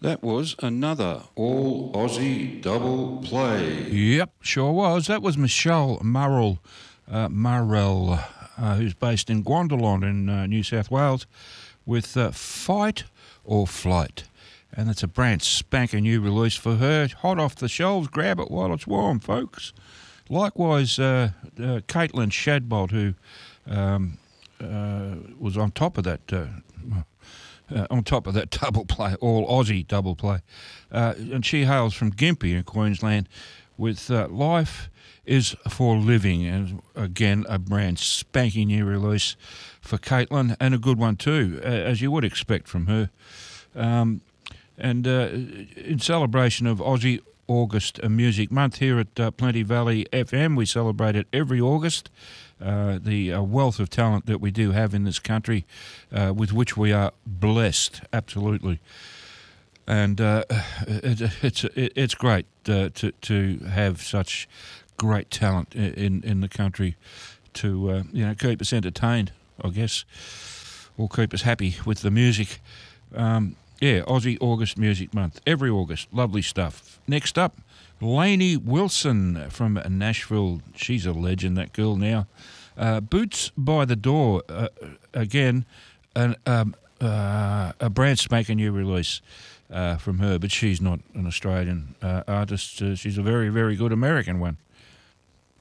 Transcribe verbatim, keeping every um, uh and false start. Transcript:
That was another all Aussie double play. Yep, sure was. That was Michelle Murrell, uh, Murrell, uh, who's based in Guandelon in uh, New South Wales, with uh, Fight or Flight. And that's a brand spanking new release for her. Hot off the shelves, grab it while it's warm, folks. Likewise, uh, uh, Caitlin Shadbolt, who um, uh, was on top of that... Uh, Uh, on top of that double play, all Aussie double play. Uh, and she hails from Gympie in Queensland with uh, Life is for Living. And again, a brand spanking new release for Caitlin, and a good one too, uh, as you would expect from her. Um, and uh, in celebration of Aussie August Music Month here at uh, Plenty Valley F M, we celebrate it every August. Uh, the uh, wealth of talent that we do have in this country, uh, with which we are blessed, absolutely. And uh, it, it's it, it's great uh, to to have such great talent in in the country to uh, you know keep us entertained, I guess, or keep us happy with the music. Um, yeah, Aussie August Music Month, every August, lovely stuff. Next up, Lainey Wilson from Nashville. She's a legend, that girl now. Uh, Boots by the Door, uh, again, an, um, uh, a brand spanking new release uh, from her, but she's not an Australian uh, artist. Uh, she's a very, very good American one.